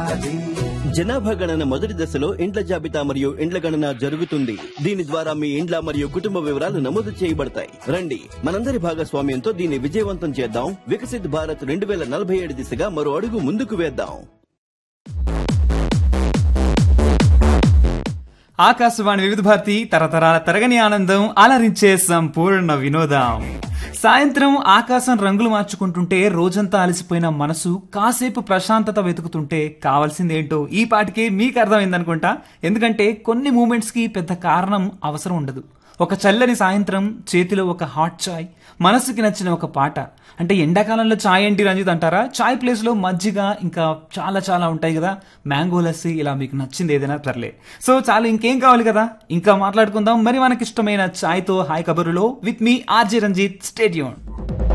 జనాభా గణన మొదటి దశలో ఇండ్ల జాబితా మరియు ఇండ్ల గణన జరుగుతుంది. దీని ద్వారా మీ ఇండ్ల మరియు కుటుంబ వివరాలు నమోదు చేయబడతాయి. రండి, మనందరి భాగస్వామ్యంతో దీన్ని విజయవంతం చేద్దాం. వికసిత్ భారత్ 2047 దిశగా మరో అడుగు ముందుకు వేద్దాం. ఆకాశవాణి వివిధ భారతి తరతరాల తరగని ఆనందం అలరించే సంపూర్ణ వినోదం. సాయంత్రం ఆకాశం రంగులు మార్చుకుంటుంటే రోజంతా అలసిపోయిన మనసు కాసేపు ప్రశాంతత వెతుకుతుంటే కావాల్సిందేంటో ఈ పాటికే మీకు అర్థమైందనుకుంటా. ఎందుకంటే కొన్ని మూమెంట్స్ కి పెద్ద కారణం అవసరం ఉండదు. ఒక చల్లని సాయంత్రం, చేతిలో ఒక హాట్ చాయ్, మనసుకి నచ్చిన ఒక పాట. అంటే ఎండాకాలంలో చాయ్ ఏంటి రంజిత్ అంటారా? చాయ్ ప్లేస్ లో మజ్జిగ, ఇంకా చాలా చాలా ఉంటాయి కదా, మ్యాంగో లస్సీ, ఇలా మీకు నచ్చింది ఏదైనా పర్లే. సో చాలా ఇంకేం కావాలి కదా, ఇంకా మాట్లాడుకుందాం మరి మనకి ఇష్టమైన చాయ్తో hi కబుర్లో with me RJ Ranjith. Stay tuned.